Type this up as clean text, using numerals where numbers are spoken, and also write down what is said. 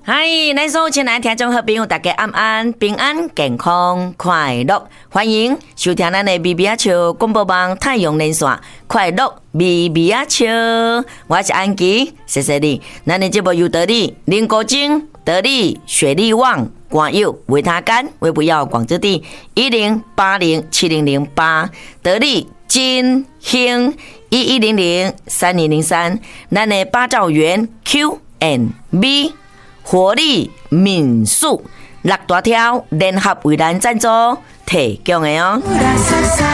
嗨，咱所有亲爱的听众和朋友，大家晚安，平安、健康、快乐，欢迎收听咱的咪咪啊笑广播网太阳连线，快乐咪咪啊笑，我是安琪，谢谢你。咱的节目有得力、林国晶、得力、雪力旺、广友、维他干、微不要广之地10807008，得力金兴11003003，咱的八兆元 Q&B。活力民宿6大条联合为咱赞助提供的哦。